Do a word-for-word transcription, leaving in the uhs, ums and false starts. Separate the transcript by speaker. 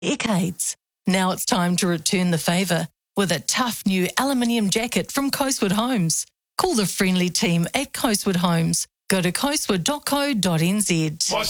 Speaker 1: decades. Now it's time to return the favour with a tough new aluminium jacket from Coastwood Homes. Call the friendly team at Coastwood Homes. Go to coastwood dot co dot n z.